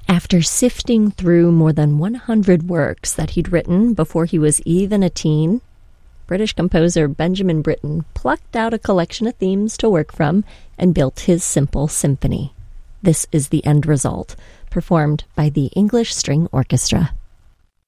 After sifting through more than 100 works that he'd written before he was even a teen, British composer Benjamin Britten plucked out a collection of themes to work from and built his simple symphony. This is the end result, performed by the English String Orchestra.